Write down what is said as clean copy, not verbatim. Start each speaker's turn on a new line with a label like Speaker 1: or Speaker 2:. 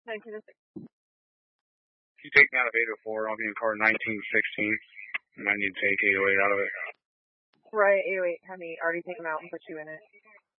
Speaker 1: You take me out of 804, I'll be in car 1916, and I need to take 808 out of it.
Speaker 2: Right, 808, honey. Already take them out and put you in it.